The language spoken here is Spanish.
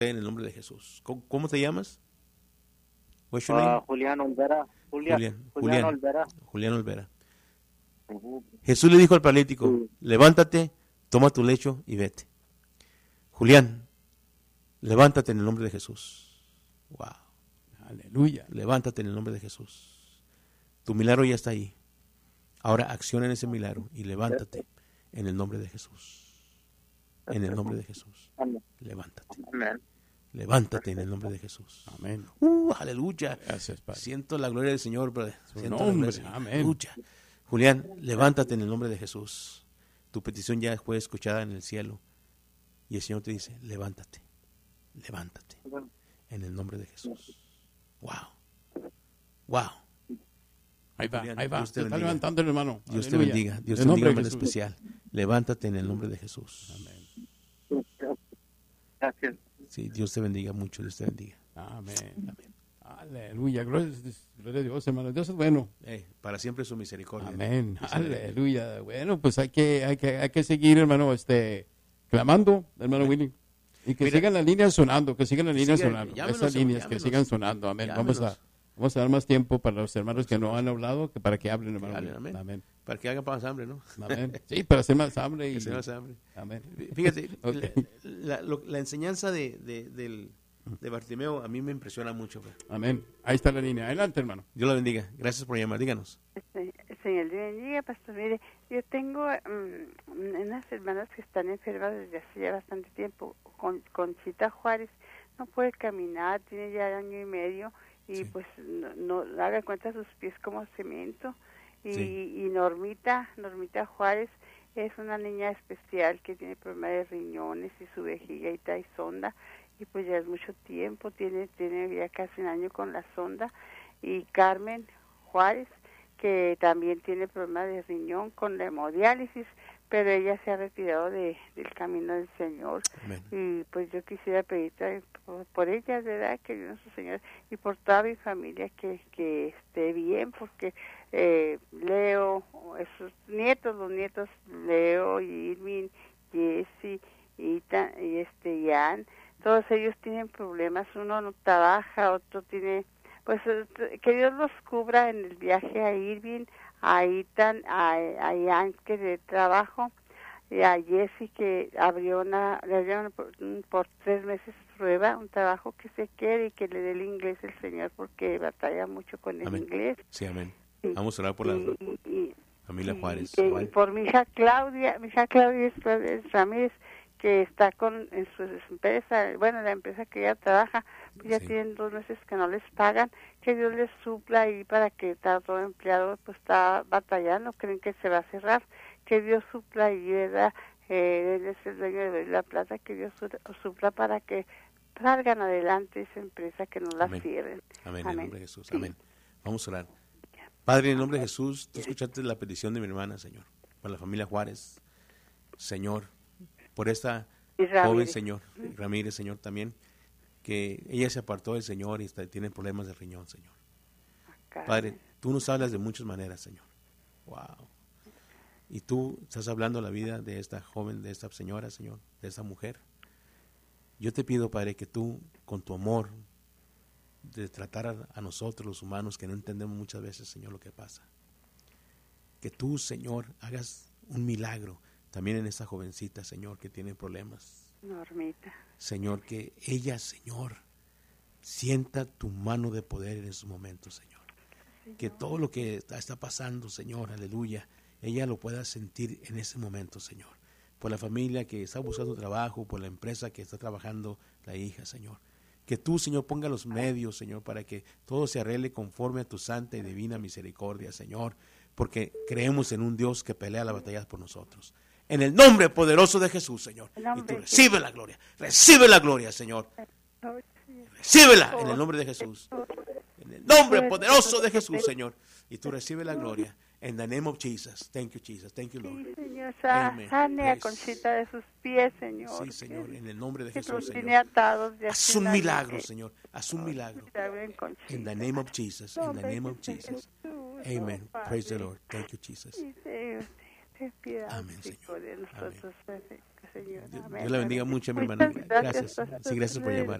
en el nombre de Jesús. ¿Cómo te llamas? What's your name? Julián Olvera. Julián Olvera. Julián Olvera. Jesús le dijo al paralítico, levántate, toma tu lecho y vete. Julián, levántate en el nombre de Jesús. Wow. Aleluya. Levántate en el nombre de Jesús. Tu milagro ya está ahí. Ahora acciona en ese milagro y levántate en el nombre de Jesús. En el nombre de Jesús. Levántate. Amén. Levántate en el nombre de Jesús. Amén. Aleluya. Gracias, Padre. Siento la gloria del Señor, brother. Siento la nombre. gloria del Señor. Amén. Aleluya. Julián, levántate en el nombre de Jesús. Tu petición ya fue escuchada en el cielo. Y el Señor te dice, levántate. Levántate. En el nombre de Jesús. Wow. Wow. Ahí va, Julián, ahí va. Dios te Se está bendiga. levantando el hermano. Dios te Aleluya. bendiga. Dios En te nombre bendiga de en Jesús. especial. Levántate en el nombre de Jesús. Amén. Gracias. Sí, Dios te bendiga mucho. Dios te bendiga. Amén. Amén. Aleluya. Gloria a Dios, hermano. Dios es bueno. Para siempre su misericordia. Amén. Aleluya. Bueno, pues hay que seguir, hermano, clamando, hermano Willy. Y que sigan las líneas sonando, que sigan las líneas sonando. Llámenos, Esas líneas que llámenos. sigan sonando. Amén. Llámenos. Vamos a dar más tiempo para los hermanos que no han hablado, que para que hablen, hermano. Hablen, Willy. amén. Amén. Para que hagan más hambre, ¿no? Amén. Sí, para hacer más hambre. Y... Que se más hambre. Amén. Fíjate, Ok. la enseñanza de Bartimeo a mí me impresiona mucho. Bro. Amén. Ahí está la línea. Adelante, hermano. Dios la bendiga. Gracias por llamar. Díganos. Señor, le bendiga, pastor. Mire, yo tengo unas hermanas que están enfermas desde hace ya bastante tiempo. Conchita Juárez no puede caminar, tiene ya año y medio y Sí. pues no haga cuenta sus pies como cemento. Y, Sí. y Normita Juárez es una niña especial que tiene problemas de riñones y su vejiga y trae sonda. Y pues ya es mucho tiempo, tiene ya casi un año con la sonda. Y Carmen Juárez, que también tiene problemas de riñón con la hemodiálisis, pero ella se ha retirado del camino del Señor. Amén. Y pues yo quisiera pedirte por ella, ¿verdad? Que Dios nuestro Señor, y por toda mi familia que esté bien, porque Leo, esos nietos, los nietos Leo, Irving, Jesse, Ethan, y Jan, todos ellos tienen problemas, uno no trabaja, otro tiene, pues que Dios los cubra en el viaje a Irving, a Ethan, a Jan que de trabajo, y a Jesse que le abrieron por 3 meses prueba, un trabajo que se quiere y que le dé el inglés el Señor porque batalla mucho con el Amén. inglés. Sí, amén. Sí. Vamos a orar por la familia Juárez. Y por mi hija Claudia Ramírez, que está en su empresa, bueno, la empresa que ella trabaja, pues ya Sí. tienen 2 meses que no les pagan, que Dios les supla ahí para que todo empleado pues está batallando, creen que se va a cerrar, que Dios supla ahí, ¿verdad? Él es el dueño de la plata, que Dios supla para que salgan adelante esa empresa, que no la Amén. cierren. Amén. En el nombre de Jesús. Sí. Amén. Vamos a orar. Padre, en el nombre de Jesús, tú escuchaste la petición de mi hermana, Señor, por la familia Juárez, Señor, por esta Y Ramírez. joven, Señor, Ramírez, Señor, también, que ella se apartó del Señor y tiene problemas de riñón, Señor. Padre, tú nos hablas de muchas maneras, Señor. Wow. Y tú estás hablando de la vida de esta joven, de esta señora, Señor, de esta mujer. Yo te pido, Padre, que tú, con tu amor, de tratar a nosotros los humanos que no entendemos muchas veces, Señor, lo que pasa. Que tú, Señor, hagas un milagro también en esta jovencita, Señor, que tiene problemas. Normita. Señor, que ella, Señor, sienta tu mano de poder en esos momentos, Señor. Que todo lo que está pasando, Señor, aleluya, ella lo pueda sentir en ese momento, Señor. Por la familia que está buscando trabajo, por la empresa que está trabajando la hija, Señor. Que tú, Señor, ponga los medios, Señor, para que todo se arregle conforme a tu santa y divina misericordia, Señor. Porque creemos en un Dios que pelea las batallas por nosotros. En el nombre poderoso de Jesús, Señor. Y tú recibe la gloria, Señor. Recíbela en el nombre de Jesús. En el nombre poderoso de Jesús, Señor. Y tú recibe la gloria. In the name of Jesus. Thank you, Jesus. Thank you, Lord. Sí, Señor, Amen. sane a Praise. Conchita de sus pies, Señor. Sí, Señor, en el nombre de Que Jesús, los Señor. tiene atados de Haz hace un año milagro, que- Señor. Haz un milagro. Milagro en Conchita. In the name of Jesus. In the name of Jesus. Amen. Praise the Lord. Thank you, Jesus. Y ten piedad, Amén, Señor. Hijo de nosotros, Señor. Amén. Dios la bendiga mucho, mi Muchas hermana. gracias, Gracias. Sí, gracias por llamar.